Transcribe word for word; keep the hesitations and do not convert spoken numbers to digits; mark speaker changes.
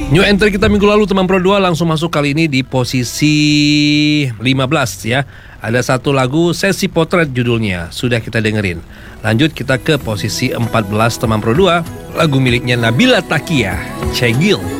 Speaker 1: New entry kita minggu lalu teman Pro dua langsung masuk kali ini di posisi lima belas ya. Ada satu lagu Sesi Potret judulnya, sudah kita dengerin. Lanjut kita ke posisi empat belas teman Pro dua, lagu miliknya Nabila Takia, Cegil.